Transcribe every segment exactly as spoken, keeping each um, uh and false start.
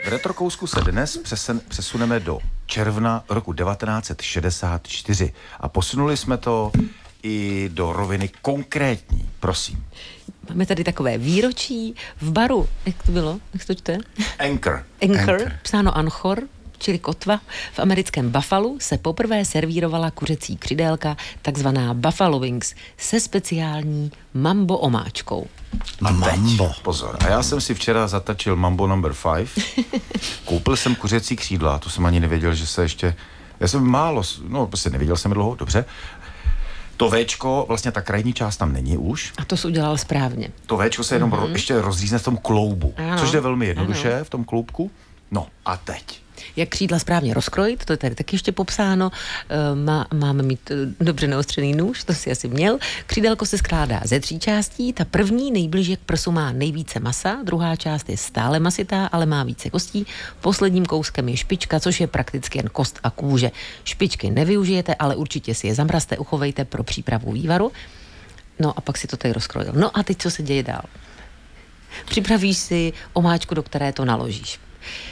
Retrokousku se dnes přesen, přesuneme do června roku devatenáct set šedesát čtyři a posunuli jsme to i do roviny konkrétní. Prosím. Máme tady takové výročí v baru. Jak to bylo? Jak to čte? Anchor. Anchor, Anchor. psáno Anchor, čili kotva. V americkém Buffalu se poprvé servírovala kuřecí křidélka, takzvaná Buffalo Wings, se speciální mambo omáčkou. A Mambo. teď, pozor. A já jsem si včera zatačil Mambo number five. Koupil jsem kuřecí křídla, to jsem ani nevěděl, že se ještě... Já jsem málo, no prostě nevěděl jsem dlouho, dobře. To Včko, vlastně ta krajní část tam není už. A to jsi udělal správně. To Včko se jenom mm-hmm. ro, ještě rozřízne v tom kloubu, Ano. což jde velmi jednoduše Ano. v tom kloubku. No a teď. Jak křídla správně rozkrojit, to je tady taky ještě popsáno. E, má, máme mít e, dobře naostřený nůž, to si asi měl. Křídelko se skládá ze tří částí. Ta první nejblíže k prsu má nejvíce masa, druhá část je stále masitá, ale má více kostí. Posledním kouskem je špička, což je prakticky jen kost a kůže. Špičky nevyužijete, ale určitě si je zamrazte, uchovejte pro přípravu vývaru. No a pak si to tady rozkrojil. No a teď co se děje dál? Připravíš si omáčku, do které to naložíš.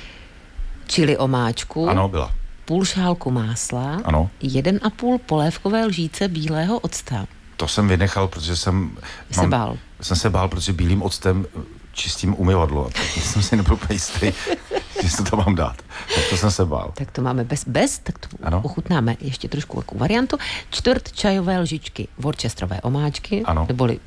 Čili omáčku, Ano, byla. půl šálku másla, Ano. jeden a půl polévkové lžíce bílého octa. To jsem vynechal, protože jsem... Se bál. Jsem se bál, protože bílým octem čistím umyvadlo. A jsem si nebyl úplně jistý, že to tam mám dát. Tak to jsem se bál. Tak to máme bez, bez tak to Ano. ochutnáme ještě trošku takovou variantu. Čtvrt čajové lžičky worcesterové omáčky, Ano. neboli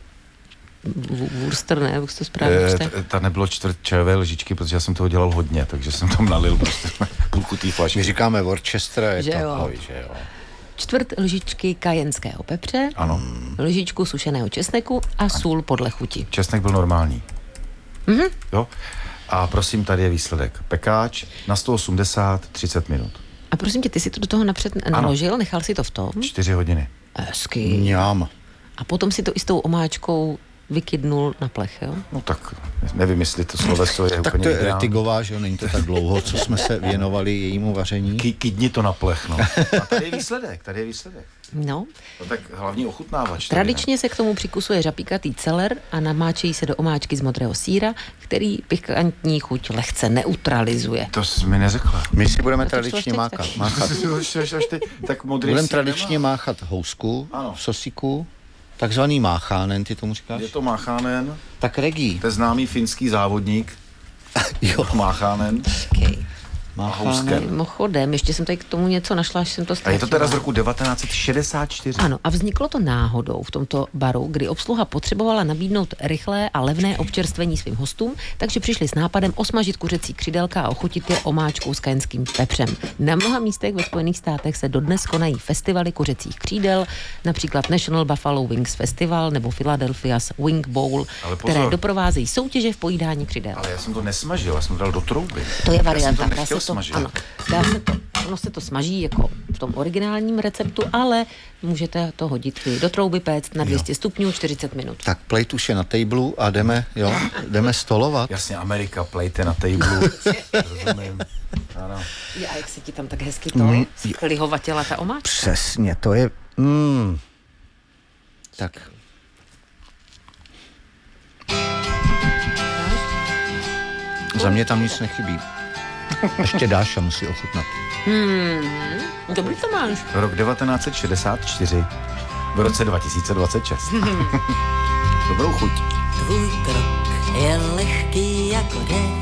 w- Worcester, ne, jak se to správně E, čte? t- ta nebylo čtvrt čajové lžičky, protože já jsem toho dělal hodně, takže jsem tam nalil prostě půlku té My flašky. říkáme Worcester, je Že to jo. ahoj, že jo. Čtvrt lžičky kajenského pepře, Ano. lžičku sušeného česneku a sůl podle chuti. Česnek byl normální. Mhm. Jo? A prosím, tady je výsledek. Pekáč na sto osmdesát třicet minut. A prosím tě, ty si to do toho napřed naložil, nechal si to v tom? čtyři hodiny. Hezky. Mňam. A potom si to i s tou omáčkou vykydnul na plech, jo? No tak nevím, jestli to sloveso je Tak úplně to je ideální. retigová, že jo, není to tak dlouho, co jsme se věnovali jejímu vaření. Ky- Kydni to na plech, no. A tady je výsledek, tady je výsledek. No. No tak hlavní ochutnávač. tady, Tradičně se k tomu přikusuje řapíkatý celer a namáčejí se do omáčky z modrého sýra, který pikantní chuť lehce neutralizuje. ne? To jsi mi neřekla. My si budeme to tradičně čtvrtek mákat, taky. máchat. Až- až- až ty- tak modrý Budeme sír tradičně nemá. máchat housku, Ano. sosiku, takzvaný máchánen, ty tomu říkáš? Je to Máchánen, Tak regi. to je známý finský závodník. Jo, Máchánen. Okay. máchánen. Mimochodem, ještě jsem tady k tomu něco našla, až jsem to A ztratila. je to teda z roku devatenáct set šedesát čtyři. Ano, a vzniklo to náhodou v tomto baru, kdy obsluha potřebovala nabídnout rychlé a levné občerstvení svým hostům, takže přišli s nápadem osmažit kuřecí křidelka a ochutit je omáčkou s kajenským pepřem. Na mnoha místech ve Spojených státech se dodnes konají festivaly kuřecích křídel, například National Buffalo Wings Festival nebo Philadelphia's Wing Bowl, Ale pozor. které doprovázejí soutěže v pojídání křidel. Ale já jsem to nesmažil, já jsem to dal do trouby. To je Já varianta. jsem to Dá nechtěl se to, smažit. ano, dá se to, ono se to smaží jako v tom originálním receptu, ale můžete to hodit i do trouby, péct na dvě stě stupňů čtyřicet minut. Tak plate už je na tablu a jdeme, jo, jdeme stolovat. Jasně, Amerika, plejte na tablu. Rozumím. Ano. A jak se ti tam tak hezky to mm. sklihovatěla ta omáčka? Přesně, to je... Mm. Tak. Za mě tam nic nechybí. Ještě Dáša musí ochutnat. Hmm, dobrý to máš. Rok devatenáct set šedesát čtyři. V roce dva tisíce dvacet šest. Dobrou chuť. Tvůj krok je lehký jako dešť,